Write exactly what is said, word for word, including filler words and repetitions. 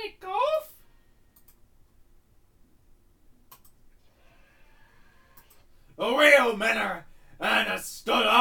play golf? A real manner and a stood